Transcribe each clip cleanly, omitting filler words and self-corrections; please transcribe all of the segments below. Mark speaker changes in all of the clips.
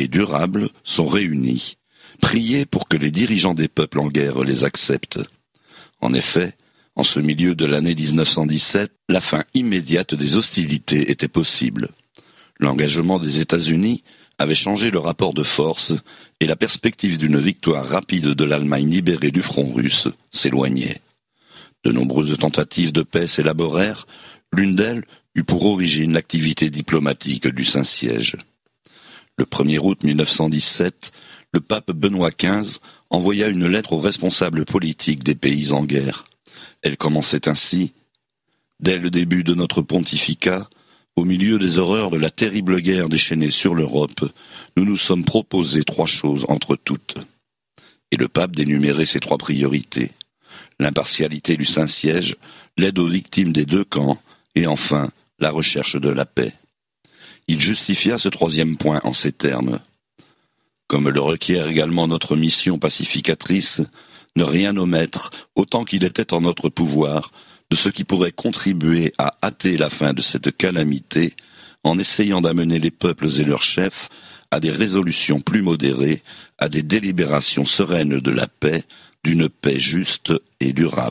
Speaker 1: durable sont réunis. Prier pour que les dirigeants des peuples en guerre les acceptent. En effet, en ce milieu de l'année 1917, la fin immédiate des hostilités était possible. L'engagement des États-Unis avait changé le rapport de force et la perspective d'une victoire rapide de l'Allemagne libérée du front russe s'éloignait. De nombreuses tentatives de paix s'élaborèrent, l'une d'elles eut pour origine l'activité diplomatique du Saint-Siège. Le 1er août 1917, le pape Benoît XV envoya une lettre aux responsables politiques des pays en guerre. Elle commençait ainsi : « Dès le début de notre pontificat, au milieu des horreurs de la terrible guerre déchaînée sur l'Europe, nous nous sommes proposés 3 choses entre toutes. » Et le pape d'énumérer ces 3 priorités : l'impartialité du Saint-Siège, l'aide aux victimes des 2 camps, et enfin, la recherche de la paix. Il justifia ce 3e point en ces termes : « Comme le requiert également notre mission pacificatrice, ne rien omettre, autant qu'il était en notre pouvoir, de ce qui pourrait contribuer à hâter la fin de cette calamité, en essayant d'amener les peuples et leurs chefs à des résolutions plus modérées, à des délibérations sereines de la paix, d'une paix juste et durable. »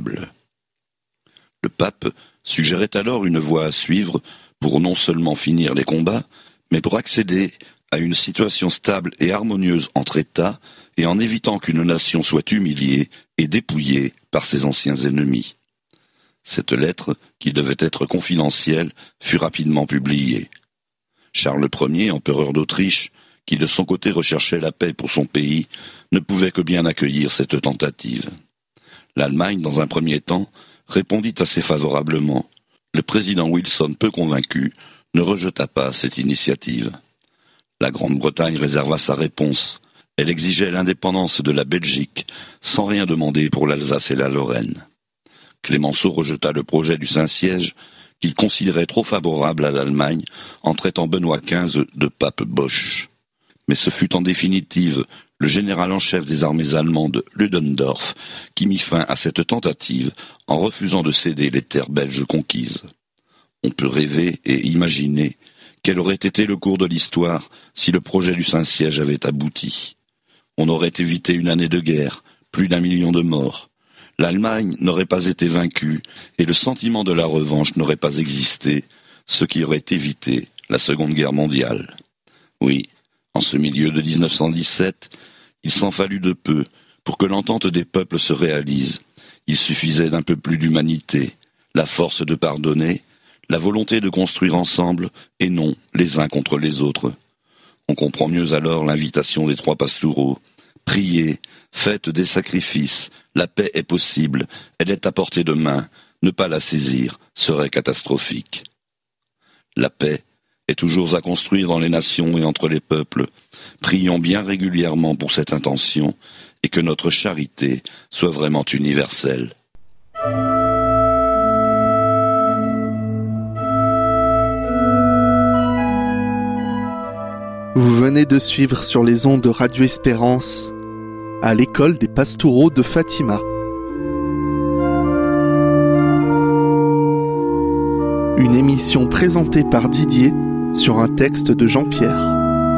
Speaker 1: Le pape suggérait alors une voie à suivre pour non seulement finir les combats, mais pour accéder à une situation stable et harmonieuse entre États et en évitant qu'une nation soit humiliée et dépouillée par ses anciens ennemis. Cette lettre, qui devait être confidentielle, fut rapidement publiée. Charles Ier, empereur d'Autriche, qui de son côté recherchait la paix pour son pays, ne pouvait que bien accueillir cette tentative. L'Allemagne, dans un premier temps, répondit assez favorablement. Le président Wilson, peu convaincu, ne rejeta pas cette initiative. La Grande-Bretagne réserva sa réponse. Elle exigeait l'indépendance de la Belgique, sans rien demander pour l'Alsace et la Lorraine. Clémenceau rejeta le projet du Saint-Siège, qu'il considérait trop favorable à l'Allemagne, en traitant Benoît XV de pape Bosch. Mais ce fut en définitive le général en chef des armées allemandes, Ludendorff, qui mit fin à cette tentative en refusant de céder les terres belges conquises. On peut rêver et imaginer quel aurait été le cours de l'histoire si le projet du Saint-Siège avait abouti. On aurait évité une année de guerre, plus d'1 million de morts. L'Allemagne n'aurait pas été vaincue et le sentiment de la revanche n'aurait pas existé, ce qui aurait évité la Seconde Guerre mondiale. Oui, en ce milieu de 1917, il s'en fallut de peu pour que l'entente des peuples se réalise. Il suffisait d'un peu plus d'humanité, la force de pardonner, la volonté de construire ensemble et non les uns contre les autres. On comprend mieux alors l'invitation des 3 pastoureaux. Priez, faites des sacrifices, la paix est possible, elle est à portée de main, ne pas la saisir serait catastrophique. La paix est toujours à construire dans les nations et entre les peuples. Prions bien régulièrement pour cette intention et que notre charité soit vraiment universelle.
Speaker 2: Vous venez de suivre sur les ondes de Radio Espérance à l'école des Pastoureaux de Fatima. Une émission présentée par Didier sur un texte de Jean-Pierre.